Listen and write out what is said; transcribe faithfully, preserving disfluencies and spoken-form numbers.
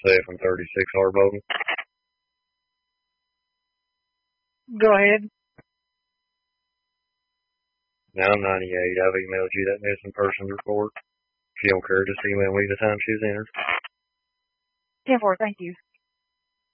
seven thirty-six Harbaughton. Go ahead. Now I'm ninety-eight. I've emailed you that missing person report. If you don't care, just email me the time she was entered. ten four, thank you.